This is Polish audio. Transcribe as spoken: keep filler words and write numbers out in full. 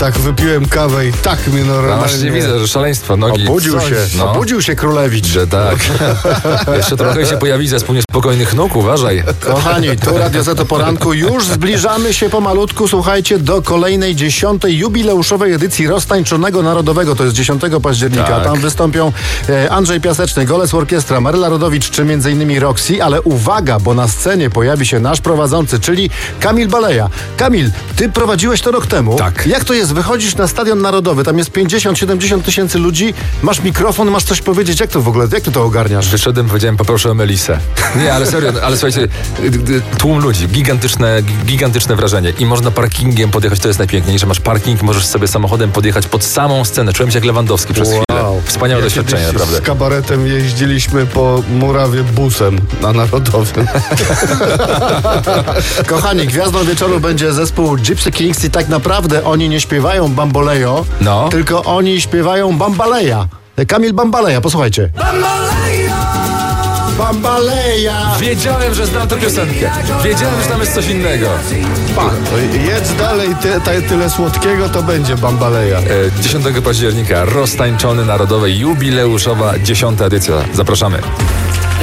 Tak wypiłem kawę i tak mnie No normalnie... właśnie widzę, że szaleństwo, nogi. Obudził coś, się, no. obudził się królewicz. Że tak. Jeszcze trochę się pojawi zespół niespokojnych nóg, uważaj. Kochani, tu Radio Z o poranku. Już zbliżamy się pomalutku, słuchajcie, do kolejnej dziesiątej jubileuszowej edycji Roztańczonego Narodowego. To jest dziesiątego października. Tak. Tam wystąpią e, Andrzej Piaseczny, Goles Orkiestra, Maryla Rodowicz czy między innymi Roxy, ale uwaga, bo na scenie pojawi się nasz prowadzący, czyli Kamil Baleja. Kamil, ty prowadziłeś to rok temu. Tak. Jak to jest? Wychodzisz na Stadion Narodowy, tam jest pięćdziesiąt siedemdziesiąt tysięcy ludzi, masz mikrofon, masz coś powiedzieć. Jak to w ogóle, jak ty to ogarniasz? Wyszedłem, powiedziałem, poproszę o Melisę. Nie, ale serio, ale słuchajcie, tłum ludzi, gigantyczne, gigantyczne wrażenie. I można parkingiem podjechać, to jest najpiękniejsze. Masz parking, możesz sobie samochodem podjechać pod samą scenę. Czułem się jak Lewandowski przez chwilę. Wspaniałe Ja doświadczenie, kiedyś naprawdę. Z kabaretem jeździliśmy po Murawie busem na Narodowym. Kochani, gwiazdą wieczoru będzie zespół Gypsy Kings i tak naprawdę oni nie śpiewają Bambolejo, No. tylko oni śpiewają Bambaleja. Kamil Bambaleja, posłuchajcie. Bambaleja! Wiedziałem, że znam tę piosenkę. Wiedziałem, że tam jest coś innego. Pa, jedz dalej, ty, ty, tyle słodkiego to będzie Bambaleja. E, dziesiątego października roztańczony narodowy, jubileuszowa dziesiąta edycja. Zapraszamy.